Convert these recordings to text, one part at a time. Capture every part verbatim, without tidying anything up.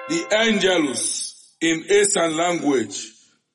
the Angelus in Eastern language.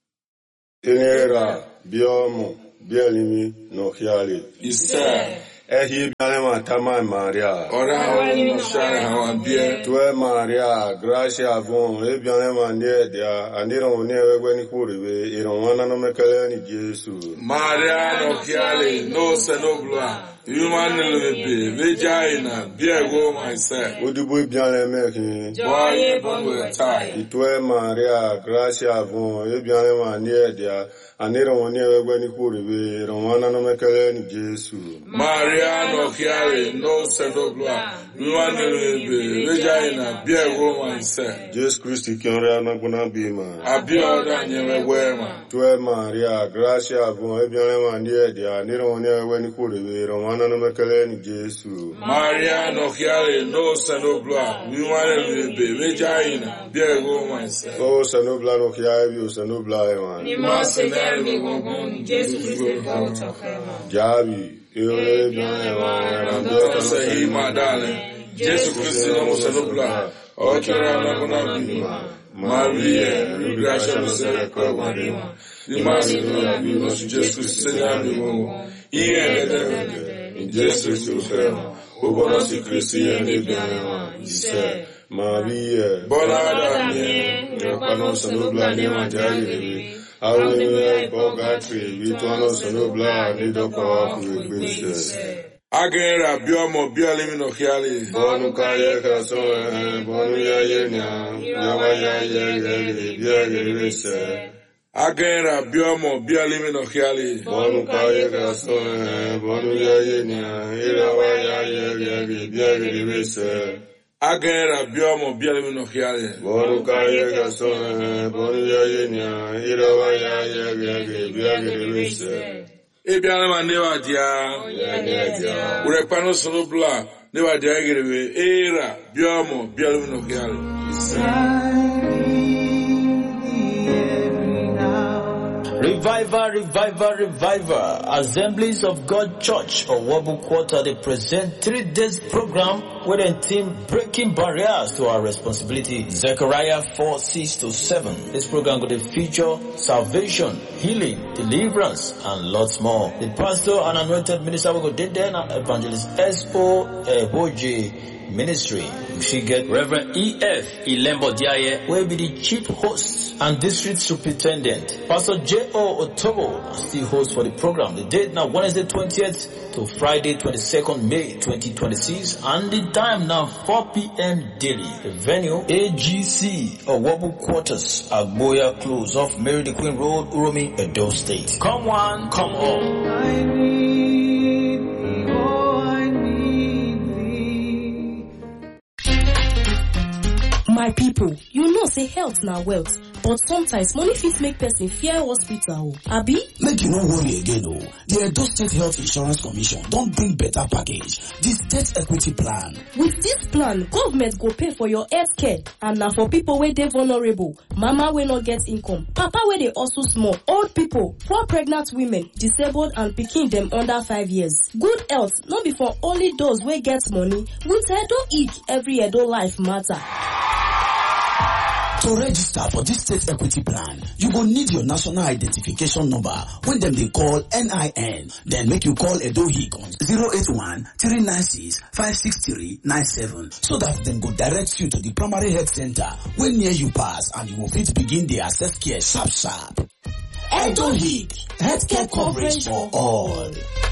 Enera, Biomo, Bielimi, no Hiali. Isa. Ehi Bialema Tama Maria. Ora no share how bia. Tue Maria, Gracia Von, Ebialema Nedia, and they don't never when he could be, you don't want to make any Jesus. Maria no Hiali, no Senobla. Human baby, vagina, beer go myself. Would you be Bialema? Boy, but with a tie. Tue Maria, Gracia Von, Ebialema Nedia, and they don't never when he could be, you don't want to make any Jesus. Maria no Hiali, no Senobla. Human baby, vagina, beer go myself. Jesus Christ, can not gonna be man. I be all done, you wear man. Tue Maria, Gracia Von, Ebialema Nedia, and they don't never when he could be, Jesus. Maria no Hiali, no Senobla, we want to be vagina, beer go myself. Oh, Senobla no Hiali, Senobla, man. You must say, Jesus Christ, Javi, you don't say, my darling, Jesus Christ, no Senobla, or Carana, Maria, Gracia no Senobla, you must be Jesus Christ, yeah. Jesus to him, who was a Christian, he said, Maria, Bonada, Panos and Obla, Jaggy, I will be Bogatri, Vitonos and Obla, Nido Coop with Christians. Agera, Biomo, Biolimino Hiali, Bonukaya, Caso, Bonuya Yena, Yavaya, Yaggy, said. Agera, Biomo, Biolimino Hiali, Bonukaya, Caso, Bonuya Yena, Iravaya, Yaggy, Yaggy, said. Agera, Biomo, Biolimino Hiali, Bonukaya, Caso, Bonuya Yena, Iravaya, Yaggy, Yaggy, said. Ebianema never dia, Urepano Sonobla, never dia, Era, Biomo, Biolimino Hiali. Revival, revival, revival. Assemblies of God Church or Wabu Quarter, they present three days program with a team breaking barriers to our responsibility. Zechariah four, six to seven. This program going to feature salvation, healing, deliverance, and lots more. The pastor and anointed minister will go there now, Evangelist S O Eboje Ministry. You should get Reverend E F Ilembo Diaye, will be the chief host and district superintendent. Pastor J O Otobo still host for the program. The date now Wednesday twentieth to Friday twenty-second May twenty twenty-six, and the time now four p.m. daily. The venue A G C or Wabu Quarters, Agboya Close off Mary the Queen Road, Uromi, Edo State. Come one, come all. I need thee, oh, I need thee. My people, you know say health na wealth, but sometimes money fit make person fear hospital. Abi? Make you no worry again, oh. The Edo State Health Insurance Commission don't bring better package. The State Equity Plan. With this plan, government go pay for your health care, and now for people where they vulnerable, mama wey no get income, papa where they also small, old people, poor pregnant women, disabled and pikin them under five years. Good health, not before only those wey get money. With Edo Ick, every Edo life matter. To register for this State Equity Plan, you will need your national identification number when them they call N I N. Then make you call Edo Ick on zero eight one, three nine six, five six three nine seven so that them go direct you to the primary health center when near you pass, and you will fit begin the access care sharp sharp. Edo Ick, healthcare coverage for all.